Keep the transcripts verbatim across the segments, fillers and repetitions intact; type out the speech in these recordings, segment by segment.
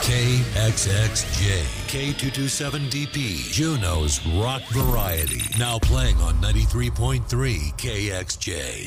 K X X J, K two twenty-seven D P, Juneau's rock variety. Now playing on ninety-three point three K X J.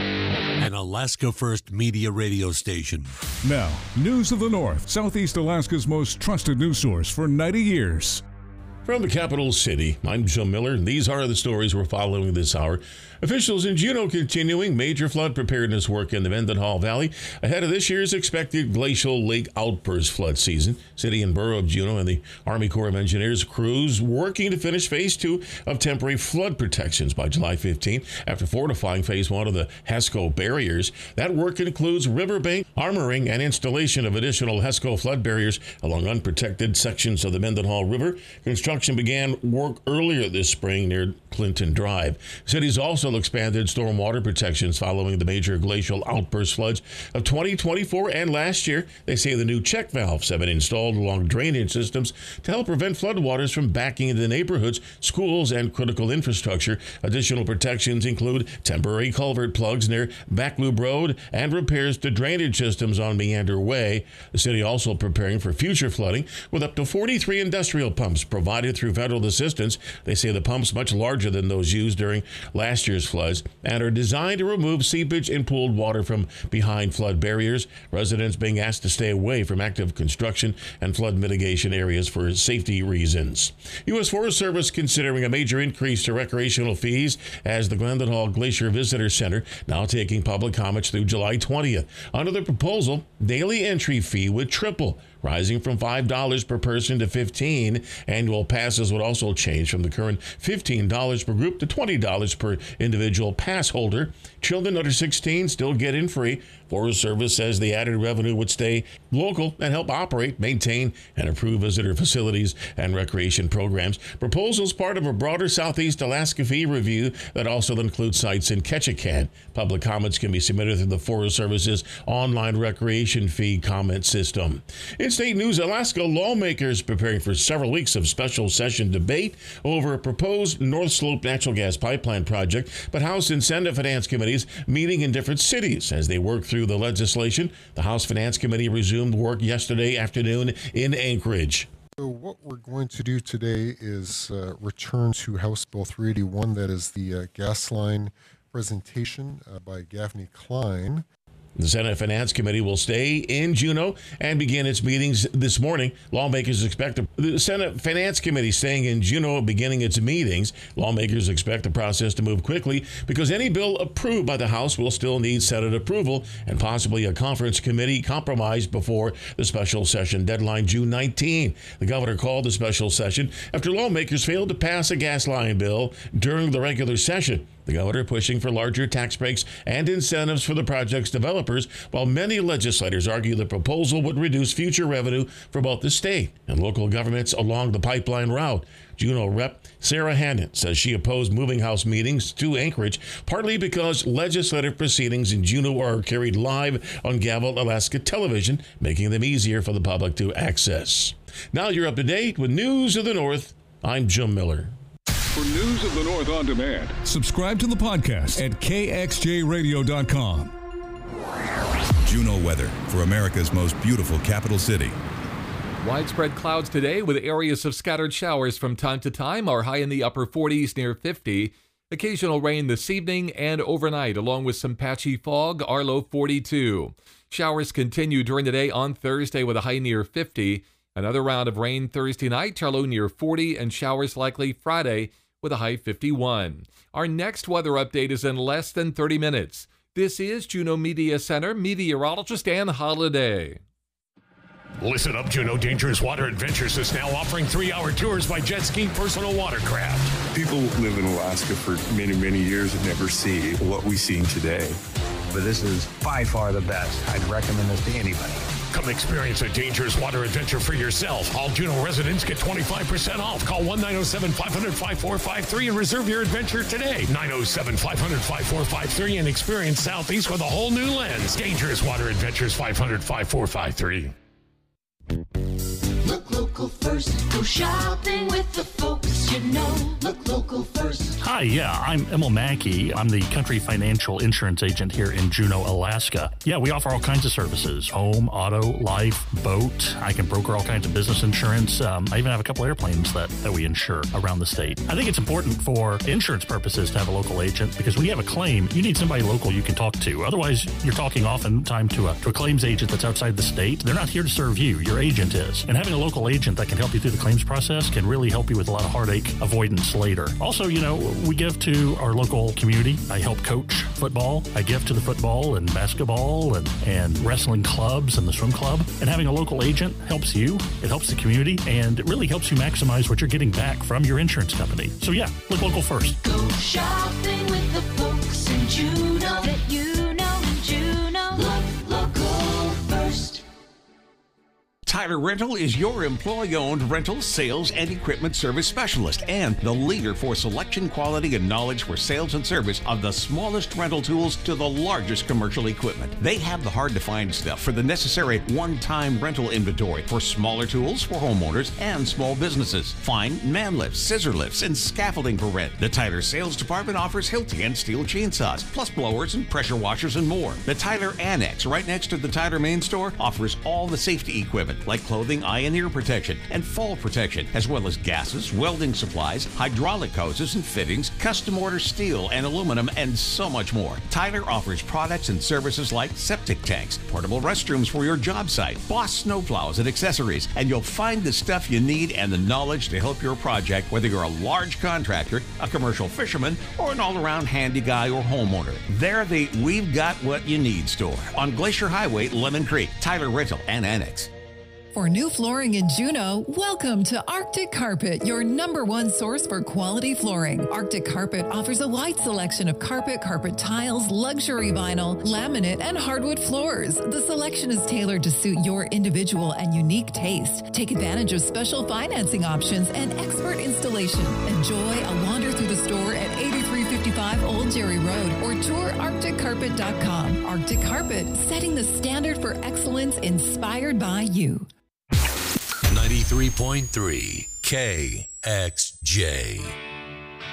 An Alaska First Media radio station. Now, News of the North, Southeast Alaska's most trusted news source for ninety years. From the capital city, I'm Joe Miller. These are the stories we're following this hour. Officials in Juneau continuing major flood preparedness work in the Mendenhall Valley ahead of this year's expected glacial lake outburst flood season. City and Borough of Juneau and the Army Corps of Engineers crews working to finish phase two of temporary flood protections by July fifteenth after fortifying phase one of the HESCO barriers. That work includes riverbank armoring and installation of additional HESCO flood barriers along unprotected sections of the Mendenhall River. Construction began work earlier this spring near Clinton Drive. Cities also expanded stormwater protections following the major glacial outburst floods of twenty twenty-four and last year. They say the new check valves have been installed along drainage systems to help prevent floodwaters from backing into neighborhoods, schools, and critical infrastructure. Additional protections include temporary culvert plugs near Backloop Road and repairs to drainage systems on Meander Way. The city also preparing for future flooding with up to forty-three industrial pumps provided through federal assistance. They say the pumps much larger than those used during last year's floods and are designed to remove seepage and pooled water from behind flood barriers. Residents being asked to stay away from active construction and flood mitigation areas for safety reasons. U S Forest Service considering a major increase to recreational fees as the Mendenhall Glacier Visitor Center now taking public comments through July twentieth. Under the proposal, daily entry fee would triple, rising from five dollars per person to fifteen dollars. Annual passes would also change from the current fifteen dollars per group to twenty dollars per individual pass holder. Children under sixteen still get in free. Forest Service says the added revenue would stay local and help operate, maintain, and improve visitor facilities and recreation programs. Proposals part of a broader Southeast Alaska fee review that also includes sites in Ketchikan. Public comments can be submitted through the Forest Service's online recreation fee comment system. In state news, Alaska lawmakers preparing for several weeks of special session debate over a proposed North Slope natural gas pipeline project, but House and Senate Finance Committees meeting in different cities as they work through the legislation. The House Finance Committee resumed work yesterday afternoon in Anchorage. So what we're going to do today is uh, return to House Bill three eighty-one, that is the uh, gas line presentation uh, by Gaffney Klein. The Senate Finance Committee will stay in Juneau and begin its meetings this morning. Lawmakers expect the Senate Finance Committee staying in Juneau beginning its meetings. Lawmakers expect the process to move quickly because any bill approved by the House will still need Senate approval and possibly a conference committee compromise before the special session deadline June nineteenth. The governor called the special session after lawmakers failed to pass a gas line bill during the regular session. The governor pushing for larger tax breaks and incentives for the project's developers, while many legislators argue the proposal would reduce future revenue for both the state and local governments along the pipeline route. Juneau Rep Sarah Hannon says she opposed moving House meetings to Anchorage, partly because legislative proceedings in Juneau are carried live on Gavel Alaska television, making them easier for the public to access. Now you're up to date with News of the North. I'm Jim Miller. For News of the North on demand, subscribe to the podcast at K X J radio dot com. Juneau weather for America's most beautiful capital city. Widespread clouds today with areas of scattered showers from time to time. Our high in the upper forties near fifty. Occasional rain this evening and overnight along with some patchy fog. Our low forty-two. Showers continue during the day on Thursday with a high near fifty. Another round of rain Thursday night, our low near forty, and showers likely Friday with a high fifty-one. Our next weather update is in less than thirty minutes. This is Juneau Media Center meteorologist Ann Holiday. Listen up, Juneau Dangerous Water Adventures is now offering three-hour tours by jet ski personal watercraft. People live in Alaska for many, many years and never see what we've seen today. But this is by far the best. I'd recommend this to anybody. Come experience a dangerous water adventure for yourself. All Juneau residents get twenty-five percent off. Call one nine oh seven, five hundred, five four five three and reserve your adventure today. nine oh seven, five hundred, five four five three and experience Southeast with a whole new lens. Dangerous Water Adventures, five hundred, five four five three. Look, look, local first. Go shopping with the folks you know. Look local first. Hi, yeah, I'm Emil Mackey. I'm the country financial insurance agent here in Juneau, Alaska. Yeah, we offer all kinds of services. Home, auto, life, boat. I can broker all kinds of business insurance. Um, I even have a couple airplanes that, that we insure around the state. I think it's important for insurance purposes to have a local agent because when you have a claim, you need somebody local you can talk to. Otherwise, you're talking oftentimes to a, to a claims agent that's outside the state. They're not here to serve you. Your agent is. And having a local agent that can help you through the claims process can really help you with a lot of heartache avoidance later. Also, you know, we give to our local community. I help coach football. I give to the football and basketball and, and wrestling clubs and the swim club. And having a local agent helps you. It helps the community, and it really helps you maximize what you're getting back from your insurance company. So yeah, look local first. Go shopping with the folks in Juneau that you know in Juneau. Look local first. Tyler Rental is your employee-owned rental, sales, and equipment service specialist and the leader for selection, quality, and knowledge for sales and service of the smallest rental tools to the largest commercial equipment. They have the hard-to-find stuff for the necessary one-time rental inventory for smaller tools for homeowners and small businesses. Find man lifts, scissor lifts, and scaffolding for rent. The Tyler sales department offers Hilti and steel chainsaws, plus blowers and pressure washers and more. The Tyler Annex, right next to the Tyler main store, offers all the safety equipment like clothing, eye and ear protection, and fall protection, as well as gases, welding supplies, hydraulic hoses and fittings, custom order steel and aluminum, and so much more. Tyler offers products and services like septic tanks, portable restrooms for your job site, Boss snowplows and accessories, and you'll find the stuff you need and the knowledge to help your project, whether you're a large contractor, a commercial fisherman, or an all-around handy guy or homeowner. They're the We've Got What You Need store on Glacier Highway, Lemon Creek. Tyler Rental and Annex. For new flooring in Juneau, welcome to Arctic Carpet, your number one source for quality flooring. Arctic Carpet offers a wide selection of carpet, carpet tiles, luxury vinyl, laminate, and hardwood floors. The selection is tailored to suit your individual and unique taste. Take advantage of special financing options and expert installation. Enjoy a wander through the store at eighty-three fifty-five Old Jerry Road or tour arctic carpet dot com. Arctic Carpet, setting the standard for excellence inspired by you. ninety-three point three K X J.